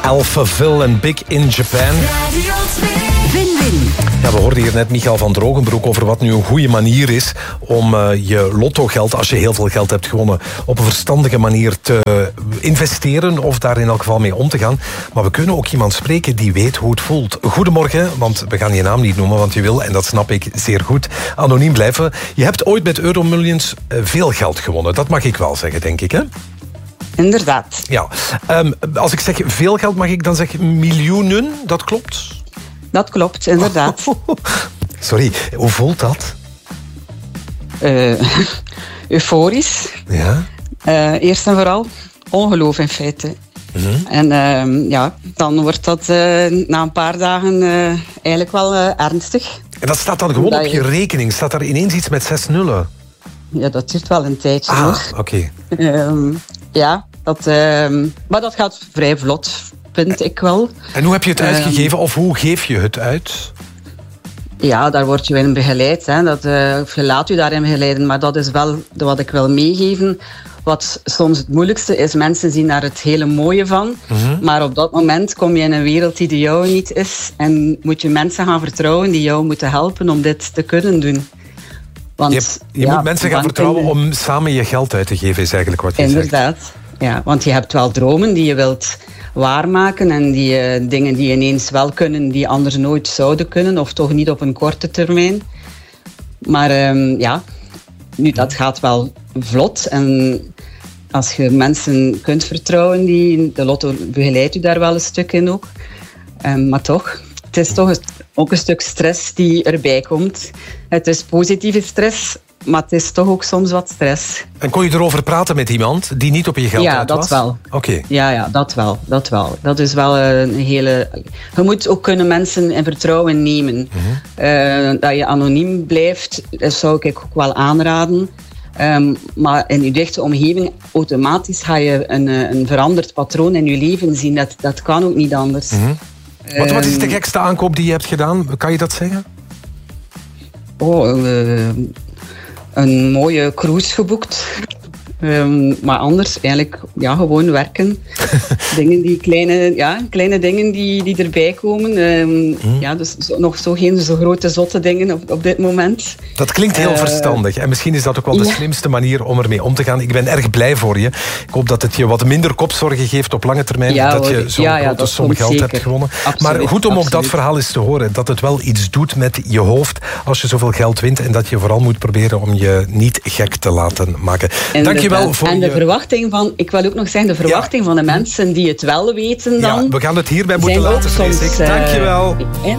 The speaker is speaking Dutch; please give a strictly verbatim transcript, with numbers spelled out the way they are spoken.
Alphaville en Big in Japan. Win-win. Ja, we hoorden hier net Michael van Drogenbroek over wat nu een goede manier is om uh, je lottogeld, als je heel veel geld hebt gewonnen, op een verstandige manier te investeren of daar in elk geval mee om te gaan. Maar we kunnen ook iemand spreken die weet hoe het voelt. Goedemorgen, want we gaan je naam niet noemen, want je wil, en dat snap ik zeer goed, anoniem blijven. Je hebt ooit met Euromillions uh, veel geld gewonnen. Dat mag ik wel zeggen, denk ik, hè? Inderdaad. Ja. Um, als ik zeg veel geld, mag ik dan zeggen miljoenen? Dat klopt? Dat klopt, inderdaad. Sorry, hoe voelt dat? Uh, euforisch. Ja. Uh, eerst en vooral ongeloof in feite. Mm-hmm. En uh, ja, dan wordt dat uh, na een paar dagen uh, eigenlijk wel uh, ernstig. En dat staat dan gewoon dat op je rekening? Staat daar ineens iets met zes nullen? Ja, dat duurt wel een tijdje. Ah, hoor. oké. Okay. Um, ja, dat, um, maar dat gaat vrij vlot, vind ik wel. En hoe heb je het um, uitgegeven of hoe geef je het uit? Ja, daar word je in begeleid. Hè. Dat, uh, of je laat je daarin begeleiden. Maar dat is wel wat ik wil meegeven. Wat soms het moeilijkste is, mensen zien daar het hele mooie van. Mm-hmm. Maar op dat moment kom je in een wereld die de jouwe niet is. En moet je mensen gaan vertrouwen die jou moeten helpen om dit te kunnen doen. Want, je je ja, moet mensen gaan vertrouwen om samen je geld uit te geven, is eigenlijk wat je inderdaad. zegt. Ja, want je hebt wel dromen die je wilt waarmaken en die uh, dingen die ineens wel kunnen, die anders nooit zouden kunnen, of toch niet op een korte termijn. Maar um, ja, nu dat gaat wel vlot. En als je mensen kunt vertrouwen, die, de lotto begeleidt u daar wel een stuk in ook. Um, maar toch, het is toch ook een stuk stress die erbij komt. Het is positieve stress, maar het is toch ook soms wat stress. En kon je erover praten met iemand die niet op je geld ja, uit dat was? wel. Oké. Okay. Ja, ja, dat wel. Dat wel. Dat is wel een hele... Je moet ook kunnen mensen in vertrouwen nemen. Mm-hmm. Uh, dat je anoniem blijft, dat zou ik ook wel aanraden. Um, maar in je dichte omgeving, automatisch ga je een, een veranderd patroon in je leven zien. Dat, dat kan ook niet anders. Mm-hmm. Um, wat, wat is de gekste aankoop die je hebt gedaan? Kan je dat zeggen? Oh, uh, een mooie cruise geboekt. Um, maar anders eigenlijk ja, gewoon werken. dingen die kleine, ja, kleine dingen die, die erbij komen. Um, mm. Ja, dus zo, nog zo geen zo grote zotte dingen op, op dit moment. Dat klinkt heel uh, verstandig. En misschien is dat ook wel de ja. slimste manier om ermee om te gaan. Ik ben erg blij voor je. Ik hoop dat het je wat minder kopzorgen geeft op lange termijn. Ja, dat je zo'n ja, ja, grote som geld zeker. hebt gewonnen. Absoluut, maar goed om absoluut. ook dat verhaal eens te horen. Dat het wel iets doet met je hoofd als je zoveel geld wint. En dat je vooral moet proberen om je niet gek te laten maken. Dank je wel voor en de je... verwachting van, ik wil ook nog zeggen, de verwachting ja. van de mensen die het wel weten dan... Ja, we gaan het hierbij moeten laten, vrees ik. Dank je wel.